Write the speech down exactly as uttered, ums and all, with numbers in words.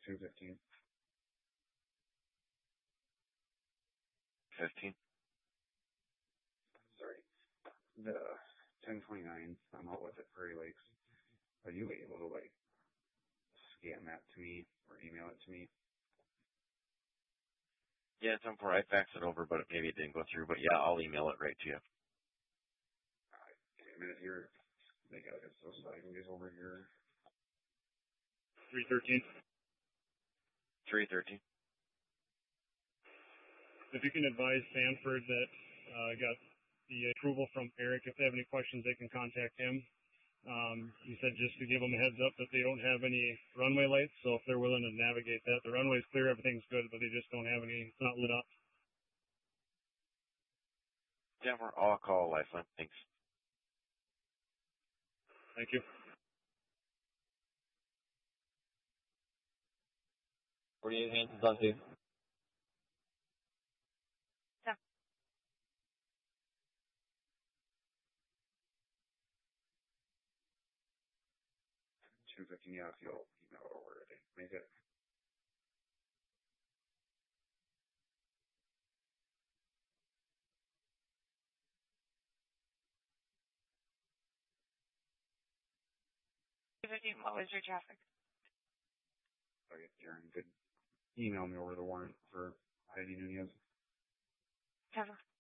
two fifteen. Fifteen. Sorry. The ten twenty-nine, I'm out with it Prairie Lakes. Are you able to, like, scan that to me or email it to me? Yeah, it's important. I faxed it over, but maybe it didn't go through. But yeah, I'll email it right to you. Alright, give me a minute here. They gotta get those slides over here. three thirteen. Three thirteen. If you can advise Sanford that uh, got the approval from Eric. If they have any questions, they can contact him. Um, he said just to give them a heads up that they don't have any runway lights, so if they're willing to navigate that, the runway's clear, everything's good, but they just don't have any, it's not lit up. Yeah, we're all call Lifeline. Thanks. Thank you. forty-eight Hanson's on two. Yeah. two fifteen, yeah, if you'll email it over, I think. Make it. two fifteen, what was your traffic? Okay, Aaron, could email me over the warrant for Heidi Nunez. Cover.